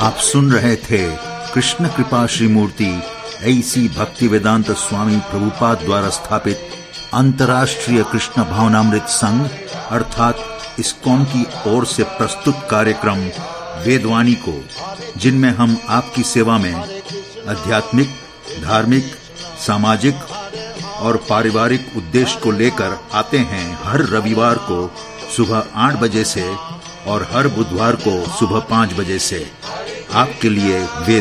आप सुन रहे थे कृष्ण कृपा श्रीमूर्ति ऐसी भक्ति वेदांत स्वामी प्रभुपाद द्वारा स्थापित अंतर्राष्ट्रीय कृष्ण भावनामृत संघ अर्थात इस्कॉन की ओर से प्रस्तुत कार्यक्रम वेदवाणी को, जिनमें हम आपकी सेवा में आध्यात्मिक, धार्मिक, सामाजिक और पारिवारिक उद्देश्य को लेकर आते हैं हर रविवार को सुबह 8 बजे से और हर बुधवार को सुबह 5 बजे से आपके लिए वेद